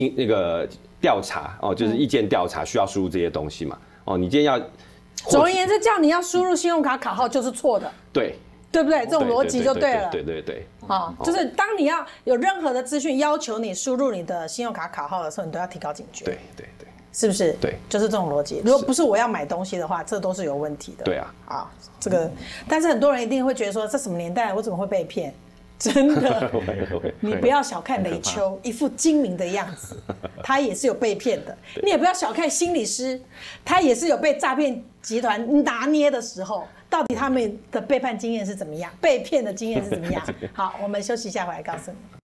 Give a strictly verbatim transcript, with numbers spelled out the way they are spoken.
那个调查哦，就是意见调查需要输入这些东西嘛。哦，你今天要， 总而言之，叫你要输入信用卡卡号就是错的。 对。 对不对？这种逻辑就对了。 对对对。 啊，就是当你要有任何的资讯要求你输入你的信用卡卡号的时候，你都要提高警觉。 对对对。 是不是？ 对， 就是这种逻辑。如果不是我要买东西的话，这都是有问题的。 对啊。 啊，这个，但是很多人一定会觉得说，这什么年代，我怎么会被骗？真的，你不要小看雷秋，一副精明的样子，他也是有被骗的。你也不要小看心理师，他也是有被诈骗集团拿捏的时候。到底他们的背叛经验是怎么样？被骗的经验是怎么样？好，我们休息一下，回来告诉你。